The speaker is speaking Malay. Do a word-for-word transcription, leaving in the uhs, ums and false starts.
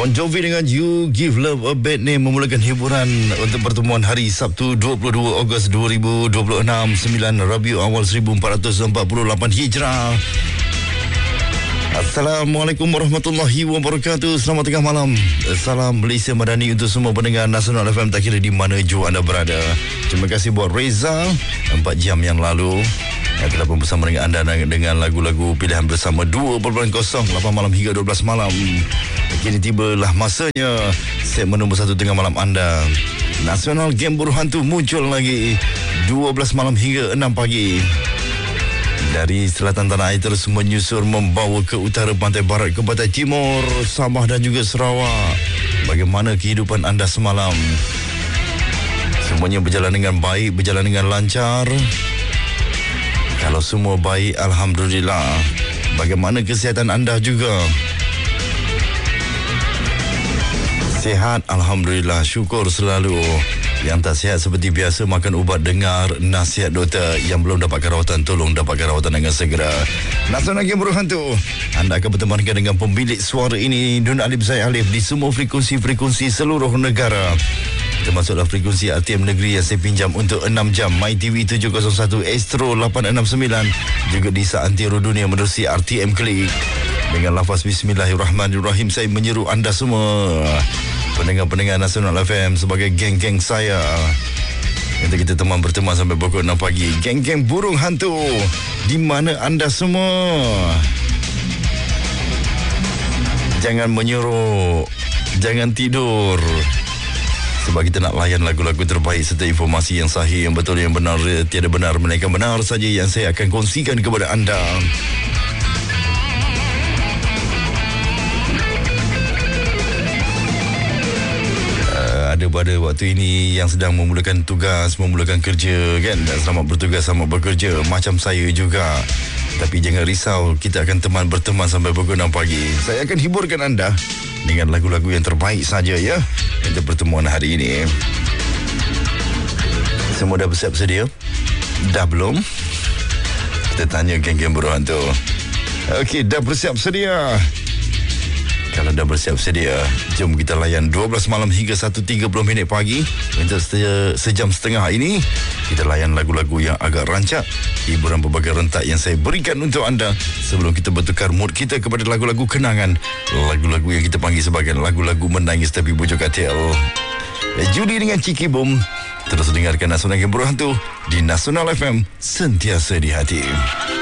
Bon Jovi dengan You Give Love a Bad Name memulakan hiburan untuk pertemuan hari Sabtu dua puluh dua Ogos dua ribu dua puluh enam, sembilan Rabiul Awal seribu empat ratus empat puluh lapan Hijrah. Assalamualaikum warahmatullahi wabarakatuh. Selamat tengah malam. Salam Malaysia Madani untuk semua pendengar Nasional F M tak kira di mana jua anda berada. Terima kasih buat Reza empat jam yang lalu yang telah pun bersama dengan anda dengan lagu-lagu pilihan bersama dua kosong lapan malam hingga dua belas malam. Kini tibalah masanya segmen nombor satu tengah malam anda. Nasional Game Buruh Hantu muncul lagi dua belas malam hingga enam pagi. Dari selatan tanah air terus menyusur membawa ke utara, pantai barat ke pantai timur, Sabah dan juga Sarawak. Bagaimana kehidupan anda semalam? Semuanya berjalan dengan baik, berjalan dengan lancar? Kalau semua baik, Alhamdulillah. Bagaimana kesihatan anda juga? Sihat, Alhamdulillah. Syukur selalu. Yang tak sihat seperti biasa, makan ubat, dengar nasihat doktor. Yang belum dapatkan rawatan, tolong dapatkan rawatan dengan segera. Nasional Game Buruh Hantu, anda akan bertemankan dengan pemilik suara ini, Dun Alif Zaid Alif, di semua frekuensi-frekuensi seluruh negara. Termasuklah frekuensi R T M Negeri yang saya pinjam untuk enam jam, My T V tujuh kosong satu, Astro lapan enam sembilan, juga di seantero dunia menerusi R T M Klik. Dengan lafaz Bismillahirrahmanirrahim, saya menyeru anda semua, pendengar-pendengar Nasional F M, sebagai geng-geng saya, nanti kita teman berteman sampai pukul enam pagi. Geng-geng burung hantu, di mana anda semua? Jangan menyuruh, jangan tidur, sebab kita nak layan lagu-lagu terbaik serta informasi yang sahih, yang betul, yang benar, tiada benar melainkan benar saja yang saya akan kongsikan kepada anda. Ada pada waktu ini yang sedang memulakan tugas, memulakan kerja kan, dan selamat bertugas, selamat bekerja, macam saya juga. Tapi jangan risau, kita akan teman berteman sampai pukul enam pagi. Saya akan hiburkan anda dengan lagu-lagu yang terbaik saja ya untuk pertemuan hari ini. Semua dah bersiap sedia? Dah belum? Kita tanya geng-geng buruh hantu. Okey, dah bersiap sedia? Kalau dah bersiap sedia, jom kita layan dua belas malam hingga satu tiga puluh minit pagi. Untuk se- sejam setengah ini, kita layan lagu-lagu yang agak rancak, hiburan berbagai rentak yang saya berikan untuk anda sebelum kita bertukar mood kita kepada lagu-lagu kenangan, lagu-lagu yang kita panggil sebagai lagu-lagu menangis tapi bujuk katil. Judi dengan Ciki Boom. Terus dengarkan Nasional Game Buruh Hantu di Nasional F M, sentiasa di hati.